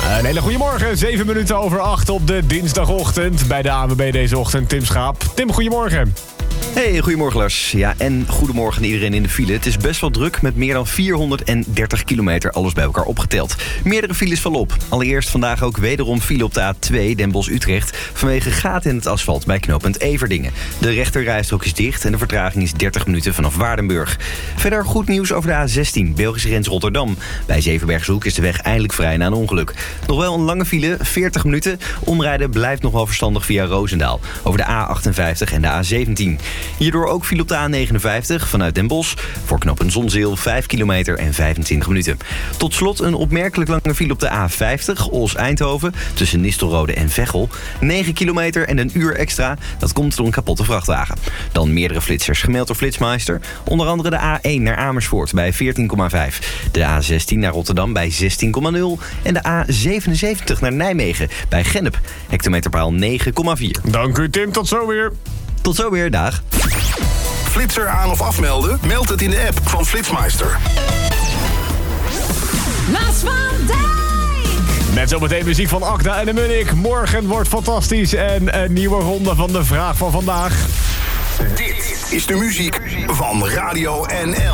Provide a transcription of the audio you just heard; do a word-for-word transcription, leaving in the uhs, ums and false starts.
Een hele goede morgen, zeven minuten over acht op de dinsdagochtend. Bij de A N W B deze ochtend, Tim Schaap. Tim, goedemorgen. Hey, goedemorgen Lars. Ja, en goedemorgen iedereen in de file. Het is best wel druk met meer dan vierhonderddertig kilometer, alles bij elkaar opgeteld. Meerdere files vallen op. Allereerst vandaag ook wederom file op de A twee Den Bosch-Utrecht... vanwege gaten in het asfalt bij knooppunt Everdingen. De rechterrijstrook is dicht en de vertraging is dertig minuten vanaf Waardenburg. Verder goed nieuws over de A zestien, Belgische grens Rotterdam. Bij Zevenbergshoek is de weg eindelijk vrij na een ongeluk. Nog wel een lange file, veertig minuten. Omrijden blijft nog wel verstandig via Roosendaal. Over de A achtenvijftig en de A zeventien. Hierdoor ook file op de A negenenvijftig vanuit Den Bosch. Voor knooppunt Zonzeel vijf kilometer en vijfentwintig minuten. Tot slot een opmerkelijk lange file op de A vijftig, Ols-Eindhoven. Tussen Nistelrode en Veghel. negen kilometer en een uur extra. Dat komt door een kapotte vrachtwagen. Dan meerdere flitsers gemeld door Flitsmeister. Onder andere de A één naar Amersfoort bij veertien komma vijf. De A zestien naar Rotterdam bij zestien komma nul. En de A zevenenzeventig naar Nijmegen bij Gennep. Hectometerpaal negen komma vier. Dank u, Tim. Tot zo weer. Tot zo weer, dag. Flitser aan of afmelden? Meld het in de app van Flitsmeister. Lars van Dijk. Met zometeen muziek van Akda en de Munnik. Morgen wordt fantastisch en een nieuwe ronde van de vraag van vandaag. Dit is de muziek van Radio N L.